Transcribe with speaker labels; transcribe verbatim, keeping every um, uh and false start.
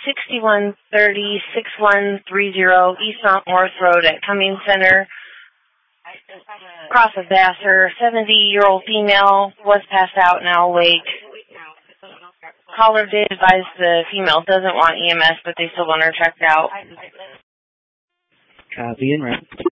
Speaker 1: sixty-one thirty, sixty-one thirty East Mount Morris Road at Cummings Center. Cross of Vassar, seventy-year-old female, was passed out, now awake. Caller did advise the female doesn't want E M S, but they still want her checked out.
Speaker 2: Copy and right.